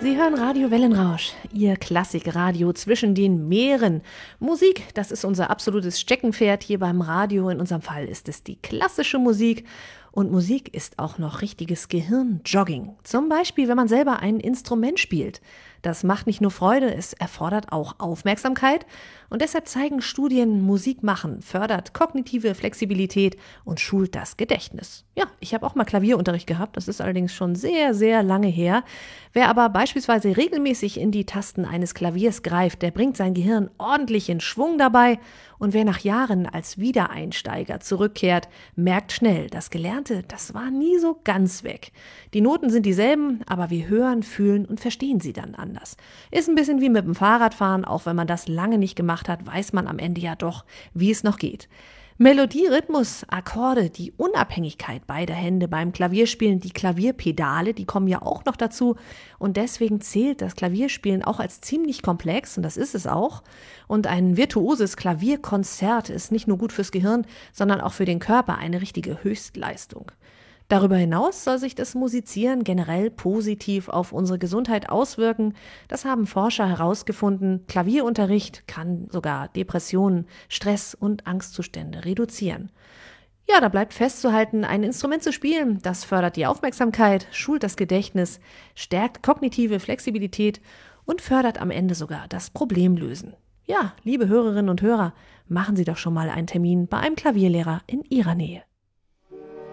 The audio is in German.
Sie hören Radio Wellenrausch, Ihr Klassikradio zwischen den Meeren. Musik, das ist unser absolutes Steckenpferd hier beim Radio. In unserem Fall ist es die klassische Musik. Und Musik ist auch noch richtiges Gehirnjogging. Zum Beispiel, wenn man selber ein Instrument spielt. Das macht nicht nur Freude, es erfordert auch Aufmerksamkeit. Und deshalb zeigen Studien, Musik machen fördert kognitive Flexibilität und schult das Gedächtnis. Ja, ich habe auch mal Klavierunterricht gehabt, das ist allerdings schon sehr, sehr lange her. Wer aber beispielsweise regelmäßig in die Tasten eines Klaviers greift, der bringt sein Gehirn ordentlich in Schwung dabei. Und wer nach Jahren als Wiedereinsteiger zurückkehrt, merkt schnell, das Gelernte, das war nie so ganz weg. Die Noten sind dieselben, aber wir hören, fühlen und verstehen sie dann anders. Ist ein bisschen wie mit dem Fahrradfahren, auch wenn man das lange nicht gemacht hat, weiß man am Ende ja doch, wie es noch geht. Melodie, Rhythmus, Akkorde, die Unabhängigkeit beider Hände beim Klavierspielen, die Klavierpedale, die kommen ja auch noch dazu. Und deswegen zählt das Klavierspielen auch als ziemlich komplex, und das ist es auch. Und ein virtuoses Klavierkonzert ist nicht nur gut fürs Gehirn, sondern auch für den Körper eine richtige Höchstleistung. Darüber hinaus soll sich das Musizieren generell positiv auf unsere Gesundheit auswirken. Das haben Forscher herausgefunden. Klavierunterricht kann sogar Depressionen, Stress und Angstzustände reduzieren. Ja, da bleibt festzuhalten, ein Instrument zu spielen, das fördert die Aufmerksamkeit, schult das Gedächtnis, stärkt kognitive Flexibilität und fördert am Ende sogar das Problemlösen. Ja, liebe Hörerinnen und Hörer, machen Sie doch schon mal einen Termin bei einem Klavierlehrer in Ihrer Nähe.